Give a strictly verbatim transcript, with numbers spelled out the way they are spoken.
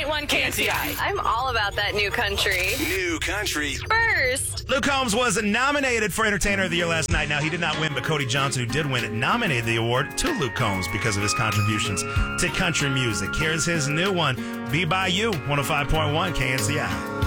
point one K N C I. I'm all about that new country. New country. First. Luke Combs was nominated for Entertainer of the Year last night. Now, he did not win, but Cody Johnson, who did win it, nominated the award to Luke Combs because of his contributions to country music. Here's his new one, Be By You, one oh five point one K N C I.